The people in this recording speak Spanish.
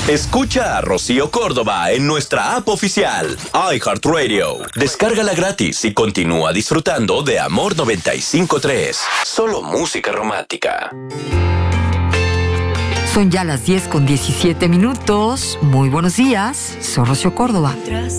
Escucha a Rocío Córdoba en nuestra app oficial, iHeartRadio. Descárgala gratis y continúa disfrutando de Amor 95.3. Solo música romántica. Son ya las 10:17. Muy buenos días, soy Rocío Córdoba.